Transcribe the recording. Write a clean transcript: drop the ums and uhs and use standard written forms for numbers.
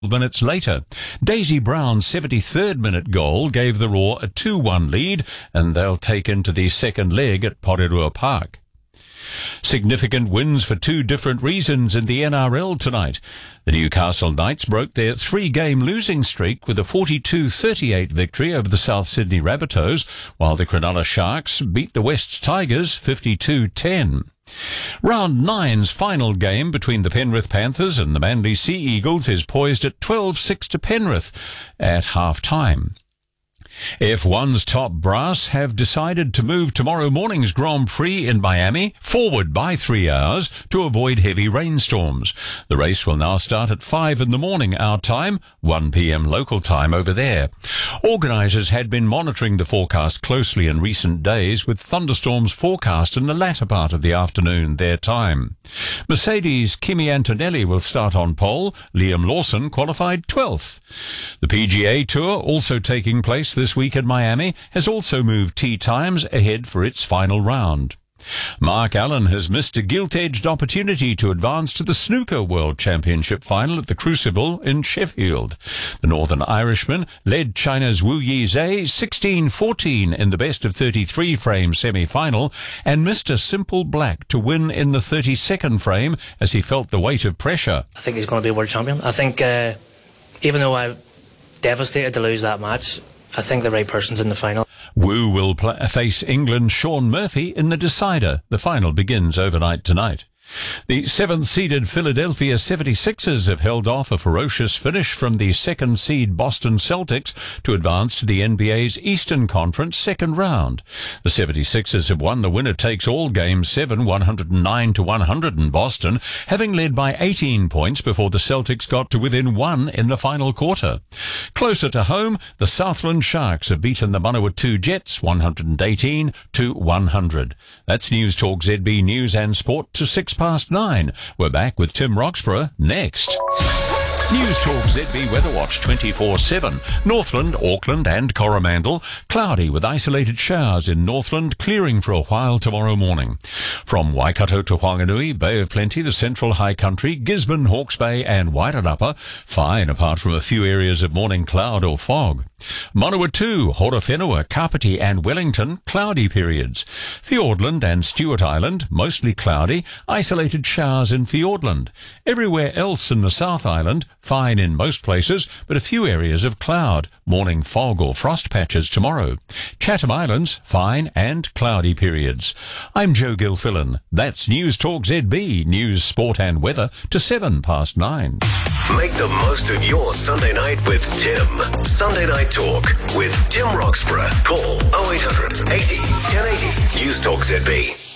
minutes later. Daisy Brown's 73rd minute goal gave the Roar a 2-1 lead, and they'll take into the second leg at Porirua Park. Significant wins for two different reasons in the NRL tonight. The Newcastle Knights broke their three-game losing streak with a 42-38 victory over the South Sydney Rabbitohs, while the Cronulla Sharks beat the West Tigers 52-10. Round 9's final game between the Penrith Panthers and the Manly Sea Eagles is poised at 12-6 to Penrith at half-time. F1's top brass have decided to move tomorrow morning's Grand Prix in Miami forward by 3 hours to avoid heavy rainstorms. The race will now start at 5 in the morning our time, 1 p.m. local time over there. Organisers had been monitoring the forecast closely in recent days, with thunderstorms forecast in the latter part of the afternoon their time. Mercedes' Kimi Antonelli will start on pole. Liam Lawson qualified 12th. The PGA Tour, also taking place this week in Miami, has also moved tee times ahead for its final round. Mark Allen has missed a gilt-edged opportunity to advance to the Snooker World Championship final at the Crucible in Sheffield. The Northern Irishman led China's Wu Yizhe 16-14 in the best-of-33 frame semi-final and missed a simple black to win in the 32nd frame as he felt the weight of pressure. I think he's going to be world champion. I think even though I'm devastated to lose that match, I think the right person's in the final. Wu will face England's Shaun Murphy in the decider. The final begins overnight tonight. The 7th-seeded Philadelphia 76ers have held off a ferocious finish from the 2nd-seed Boston Celtics to advance to the NBA's Eastern Conference second round. The 76ers have won the winner-takes-all Game 7, 109-100 in Boston, having led by 18 points before the Celtics got to within 1 in the final quarter. Closer to home, the Southland Sharks have beaten the Manawatu Jets 118-100. That's News Talk ZB News and Sport to 9:06. We're back with Tim Roxburgh next. News Talk ZB Weather Watch 24/7. Northland, Auckland and Coromandel. Cloudy with isolated showers in Northland, clearing for a while tomorrow morning. From Waikato to Whanganui, Bay of Plenty, the Central High Country, Gisborne, Hawke's Bay and Wairarapa, fine apart from a few areas of morning cloud or fog. Manawatu, Horowhenua, Kapiti and Wellington, cloudy periods. Fiordland and Stewart Island, mostly cloudy, isolated showers in Fiordland. Everywhere else in the South Island, fine in most places, but a few areas of cloud, morning fog or frost patches tomorrow. Chatham Islands, fine and cloudy periods. I'm Joe Gilfillan. That's News Talk ZB, news, sport and weather to 9:07. Make the most of your Sunday night with Tim. Sunday Night Talk with Tim Roxburgh. Call 0800 80 1080. News Talk ZB.